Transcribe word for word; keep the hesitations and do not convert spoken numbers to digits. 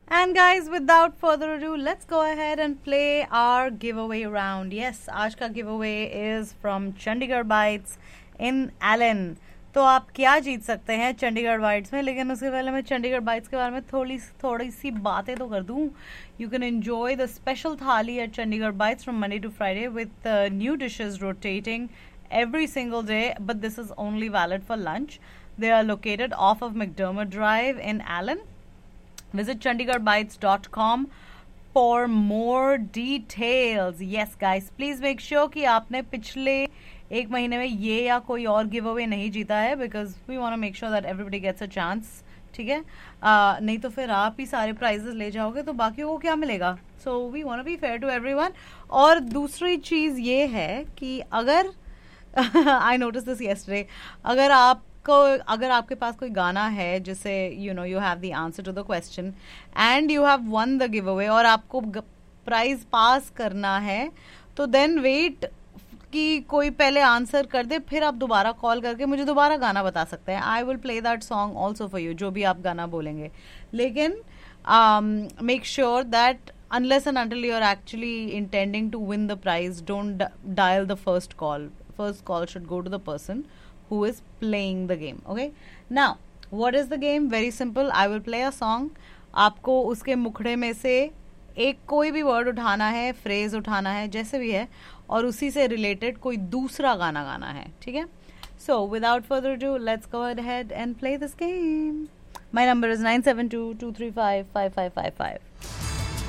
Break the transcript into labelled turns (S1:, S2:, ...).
S1: And guys, without further ado, let's go ahead and play our giveaway round. Yes, आज का giveaway is from Chandigarh Bites in Allen. तो आप क्या जीत सकते हैं चंडीगढ़ बाइट्स में, लेकिन उससे पहले मैं चंडीगढ़ बाइट्स के बारे में थोड़ी थोड़ी सी बातें तो कर दूं. You can enjoy the special थाली eight Chandigarh bytes from Monday to Friday with new dishes rotating every single day, but this is only valid for lunch. They are located off of McDermott Drive in Allen. Visit chandigarh bites dot com for more details. Yes guys, please make sure कि आपने पिछले एक महीने में ये या कोई और गिव अवे नहीं जीता है, because we want to make sure that everybody gets a chance. ठीक है, uh, नहीं तो फिर आप ही सारे प्राइजेस ले जाओगे तो बाकियों को क्या मिलेगा. So we want to be fair to everyone. और दूसरी चीज़ ये है कि अगर आई नोटिस दिस यस्टरडे, अगर आपको अगर आपके पास कोई गाना है जिसे you know you have the answer to the question and you have one the give away और आपको प्राइज पास करना है, तो देन वेट कि कोई पहले आंसर कर दे, फिर आप दोबारा कॉल करके मुझे दोबारा गाना बता सकते हैं. I will play that song also for you, जो भी आप गाना बोलेंगे. लेकिन make sure that unless and until you're actually intending to win the prize, don't d- dial the first call. First call should go to the person who is playing the game. Okay, now what is the game? Very simple. I will play a song. आपको उसके मुखड़े में से एक कोई भी word उठाना है, फ्रेज उठाना है, जैसे भी है, और उसी से रिलेटेड कोई दूसरा गाना गाना है. ठीक है, so without further ado, let's go ahead and play this game. My number is nine seven two two three five five five five five.